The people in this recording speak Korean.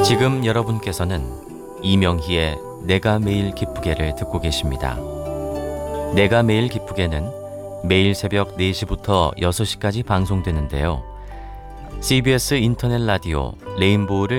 지금 여러분께서는 이명희의 내가 매일 기쁘게를 듣고 계십니다. 내가 매일 기쁘게는 매일 새벽 4시부터 6시까지 방송되는데요. CBS 인터넷 라디오 레인보우를